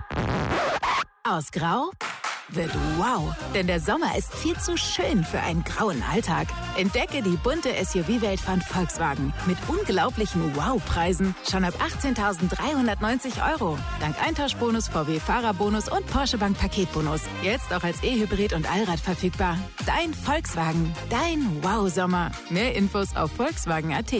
Aus Grau wird wow, denn der Sommer ist viel zu schön für einen grauen Alltag. Entdecke die bunte SUV-Welt von Volkswagen mit unglaublichen Wow-Preisen schon ab 18.390 €. Dank Eintauschbonus, VW-Fahrerbonus und Porsche-Bank-Paketbonus. Jetzt auch als E-Hybrid und Allrad verfügbar. Dein Volkswagen, dein Wow-Sommer. Mehr Infos auf Volkswagen.at.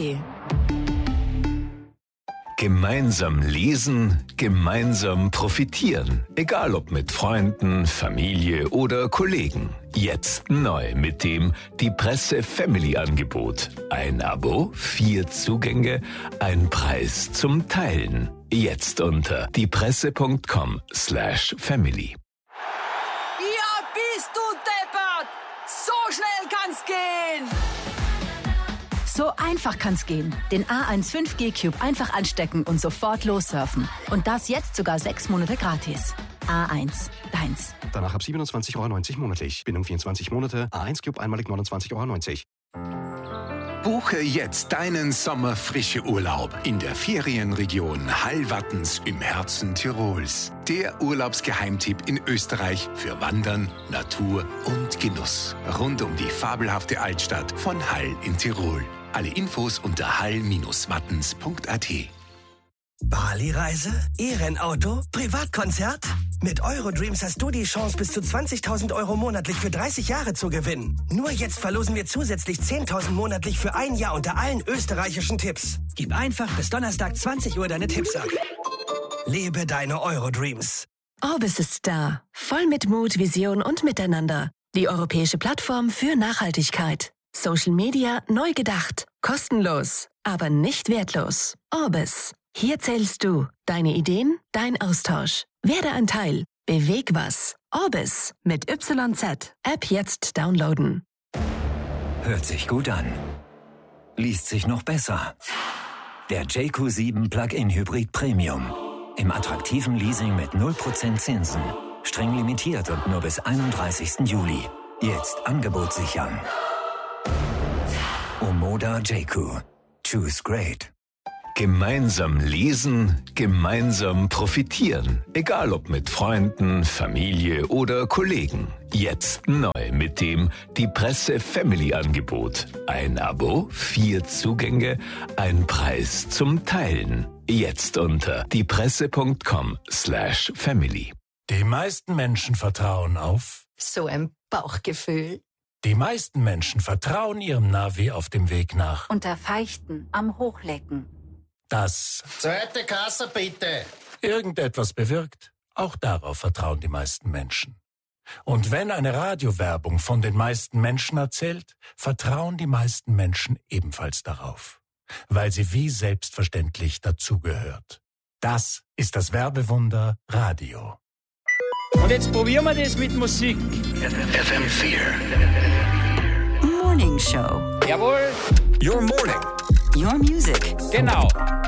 Gemeinsam lesen, gemeinsam profitieren. Egal ob mit Freunden, Familie oder Kollegen. Jetzt neu mit dem Die Presse Family Angebot. Ein Abo, 4 Zugänge, ein Preis zum Teilen. Jetzt unter diepresse.com/family. Ja, bist du deppert! So schnell kann's gehen! So einfach kann's gehen. Den A1 5G Cube einfach anstecken und sofort lossurfen. Und das jetzt sogar 6 Monate gratis. A1, deins. Danach ab 27,90 € monatlich. Binnen 24 Monate. A1 Cube einmalig 29,90 €. Buche jetzt deinen Sommerfrische-Urlaub in der Ferienregion Hallwattens im Herzen Tirols. Der Urlaubsgeheimtipp in Österreich für Wandern, Natur und Genuss. Rund um die fabelhafte Altstadt von Hall in Tirol. Alle Infos unter hall-wattens.at. Bali-Reise? E-Rennauto? Privatkonzert? Mit Eurodreams hast du die Chance, bis zu 20.000 € monatlich für 30 Jahre zu gewinnen. Nur jetzt verlosen wir zusätzlich 10.000 monatlich für ein Jahr unter allen österreichischen Tipps. Gib einfach bis Donnerstag 20 Uhr deine Tipps ab. Lebe deine Eurodreams. Orbis ist da. Voll mit Mut, Vision und Miteinander. Die europäische Plattform für Nachhaltigkeit. Social Media neu gedacht. Kostenlos, aber nicht wertlos. Orbis. Hier zählst du. Deine Ideen, dein Austausch. Werde ein Teil. Beweg was. Orbis mit YZ. App jetzt downloaden. Hört sich gut an. Liest sich noch besser. Der JQ7 Plug-in Hybrid Premium. Im attraktiven Leasing mit 0% Zinsen. Streng limitiert und nur bis 31. Juli. Jetzt Angebot sichern. Omoda JQ. Choose great. Gemeinsam lesen, gemeinsam profitieren. Egal ob mit Freunden, Familie oder Kollegen. Jetzt neu mit dem Die Presse Family Angebot. Ein Abo, 4 Zugänge, ein Preis zum Teilen. Jetzt unter diepresse.com/family. Die meisten Menschen vertrauen auf So ein Bauchgefühl. Die meisten Menschen vertrauen ihrem Navi auf dem Weg nach. Unter Feichten am Hochlecken. Das zweite Kasse bitte. Irgendetwas bewirkt. Auch darauf vertrauen die meisten Menschen. Und wenn eine Radiowerbung von den meisten Menschen erzählt, vertrauen die meisten Menschen ebenfalls darauf. Weil sie wie selbstverständlich dazugehört. Das ist das Werbewunder Radio. Und jetzt probieren wir das mit Musik. FM4. Morning Show. Jawohl. Your morning. Your music. Genau.